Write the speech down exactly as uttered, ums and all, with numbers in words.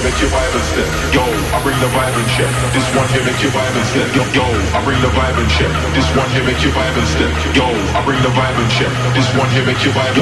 make you vibe and step. Yo, I bring the vibe and check. This one here make you vibe and step. Yo, yo, I bring the vibe and check. This one here make you vibe and step. Yo, I bring the vibe and check. This one here make you vibe.